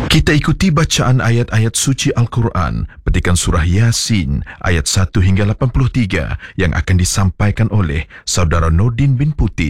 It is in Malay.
Kita ikuti bacaan ayat-ayat suci Al-Quran, petikan surah Yasin, ayat 1 hingga 83 yang akan disampaikan oleh Saudara Nordin bin Puti.